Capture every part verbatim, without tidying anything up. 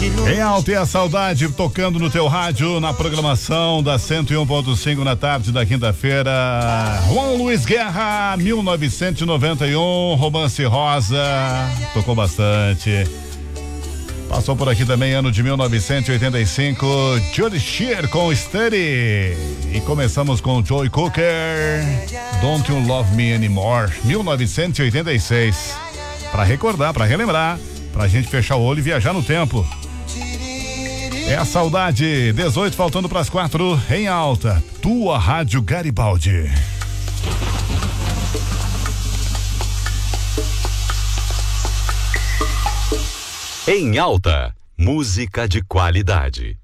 Em alta e a saudade tocando no teu rádio, na programação da cento e um ponto cinco na tarde da quinta-feira. Juan Luiz Guerra, mil novecentos e noventa e um, Romance Rosa, tocou bastante. Passou por aqui também ano de mil novecentos e oitenta e cinco, Judy Shear com Steady. E começamos com Joey Cooker, Don't You Love Me Anymore, mil novecentos e oitenta e seis. Para recordar, para relembrar, pra gente fechar o olho e viajar no tempo. É a saudade, dezoito faltando para as quatro, em alta, tua Rádio Garibaldi. Em alta, música de qualidade.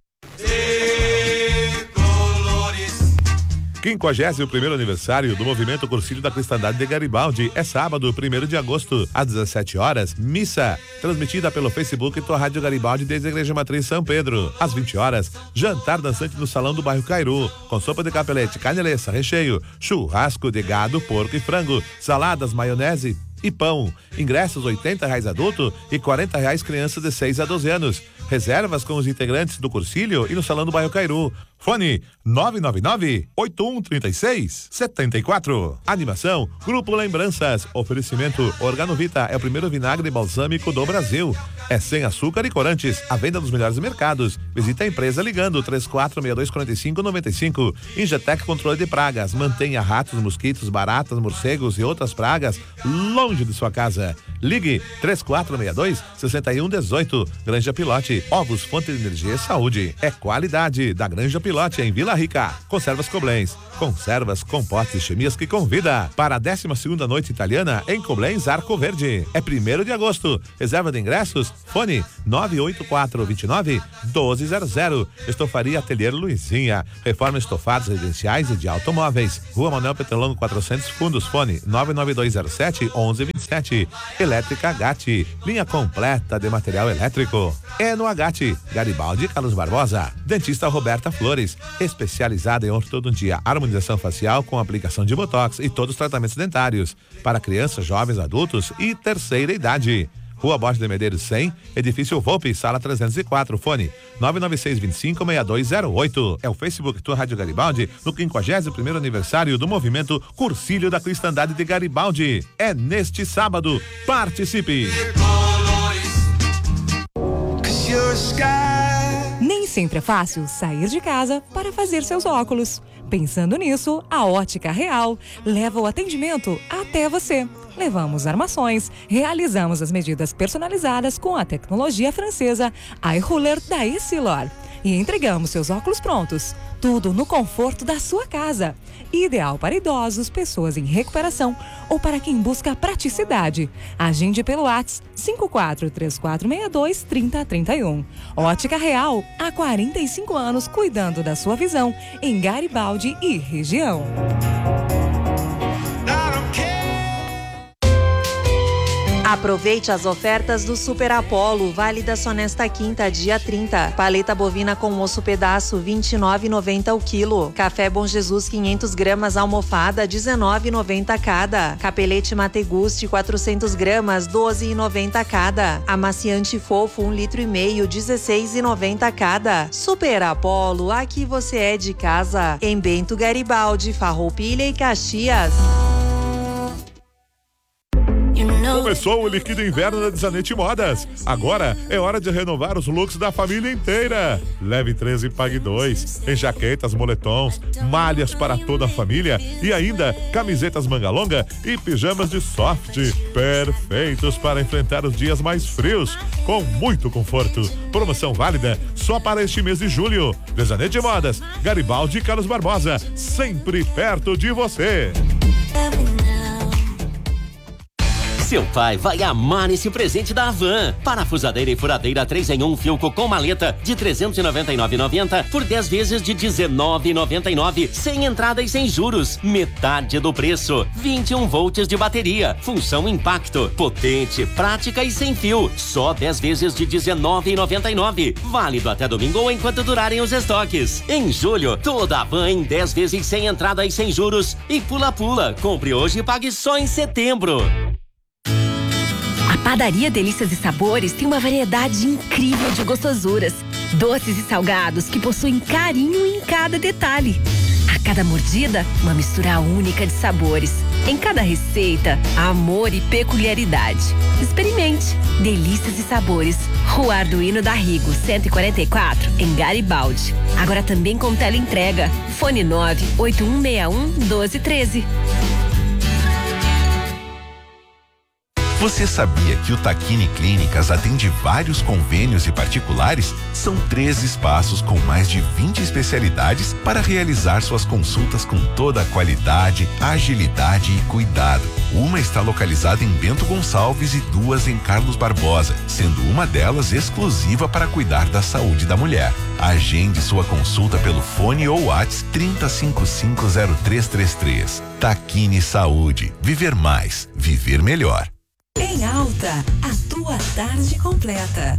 quinquagésimo primeiro aniversário do Movimento Cursilho da Cristandade de Garibaldi é sábado, primeiro de agosto, às dezessete horas, missa, transmitida pelo Facebook e tua Rádio Garibaldi desde a Igreja Matriz São Pedro. Às vinte horas, jantar dançante no Salão do Bairro Cairu, com sopa de capelete, carne leça, recheio, churrasco de gado, porco e frango, saladas, maionese e pão. Ingressos oitenta reais adulto e quarenta reais crianças de seis a doze anos. Reservas com os integrantes do Cursilho e no Salão do Bairro Cairu. Fone nove nove nove, oito um três seis, sete quatro. Animação Grupo Lembranças. Oferecimento Organovita é o primeiro vinagre balsâmico do Brasil. É sem açúcar e corantes. A venda dos melhores mercados. Visita a empresa ligando três quatro seis dois quatro cinco nove cinco. Ingetec Controle de Pragas. Mantenha ratos, mosquitos, baratas, morcegos e outras pragas longe de sua casa. Ligue três quatro seis dois, seis um um oito. Granja Pilote. Ovos, fonte de energia e saúde. É qualidade da Granja Pilote em Vila Rica. Conservas Koblenz. Conservas, compostos e chemias que convida para a décima segunda noite italiana em Koblenz, Arco Verde. É primeiro de agosto. Reserva de ingressos. Fone nove oito quatro dois nove um dois zero zero. Estofaria Atelier Luizinha. Reforma estofados residenciais e de automóveis. Rua Manuel Petrolongo quatrocentos Fundos. Fone nove nove dois zero sete, onze vinte e sete. Elétrica Gatti. Linha completa de material elétrico. É no Agatti. Garibaldi Carlos Barbosa. Dentista Roberta Flores. Especializada em ortodontia, harmonização facial com aplicação de botox e todos os tratamentos dentários. Para crianças, jovens, adultos e terceira idade. Rua Borges de Medeiros cem, Edifício Volpe, sala trezentos e quatro, fone nove nove seis, vinte e cinco, seis dois zero oito. É o Facebook Tua Rádio Garibaldi no quinquagésimo primeiro aniversário do Movimento Cursilho da Cristandade de Garibaldi. É neste sábado. Participe! Nem sempre é fácil sair de casa para fazer seus óculos. Pensando nisso, a Ótica Real leva o atendimento até você. Levamos armações, realizamos as medidas personalizadas com a tecnologia francesa Eye Ruler da Essilor e entregamos seus óculos prontos. Tudo no conforto da sua casa. Ideal para idosos, pessoas em recuperação ou para quem busca praticidade. Agende pelo WhatsApp cinco quatro três quatro seis dois, três zero três um. Ótica Real, há quarenta e cinco anos cuidando da sua visão em Garibaldi e região. Aproveite as ofertas do Super Apollo, válida só nesta quinta, dia trinta. Paleta bovina com osso pedaço, vinte e nove reais e noventa centavos o quilo. Café Bom Jesus, quinhentas gramas, almofada, dezenove reais e noventa centavos cada. Capelete Mateguste, quatrocentas gramas, doze reais e noventa centavos cada. Amaciante fofo, um litro e meio, dezesseis reais e noventa centavos cada. Super Apollo, aqui você é de casa. Em Bento Garibaldi, Farroupilha e Caxias. Começou o Liquida Inverno da Desanete Modas. Agora é hora de renovar os looks da família inteira. Leve três e pague dois. Em jaquetas, moletons, malhas para toda a família e ainda camisetas manga longa e pijamas de soft. Perfeitos para enfrentar os dias mais frios com muito conforto. Promoção válida só para este mês de julho. Desanete Modas, Garibaldi e Carlos Barbosa, sempre perto de você. Seu pai vai amar esse presente da Havan. Parafusadeira e furadeira três em um Filco com maleta de trezentos e noventa e nove reais e noventa centavos por dez vezes de dezenove reais e noventa e nove centavos, sem entrada e sem juros. Metade do preço. vinte e um volts de bateria. Função impacto. Potente, prática e sem fio. Só dez vezes de dezenove reais e noventa e nove centavos. Válido até domingo ou enquanto durarem os estoques. Em julho, toda a Havan em dez vezes sem entrada e sem juros. E pula-pula. Compre hoje e pague só em setembro. Padaria Delícias e Sabores tem uma variedade incrível de gostosuras, doces e salgados que possuem carinho em cada detalhe. A cada mordida, uma mistura única de sabores. Em cada receita, amor e peculiaridade. Experimente. Delícias e Sabores. Rua Arduino da Rigo, cento e quarenta e quatro, em Garibaldi. Agora também com teleentrega. Fone nove oito um seis um, um dois um três. Você sabia que o Taquini Clínicas atende vários convênios e particulares? São três espaços com mais de vinte especialidades para realizar suas consultas com toda a qualidade, agilidade e cuidado. Uma está localizada em Bento Gonçalves e duas em Carlos Barbosa, sendo uma delas exclusiva para cuidar da saúde da mulher. Agende sua consulta pelo fone ou WhatsApp trinta, cinquenta e cinco, zero três trinta e três. Taquini Saúde. Viver mais. Viver melhor. Em Alta, a tua tarde completa.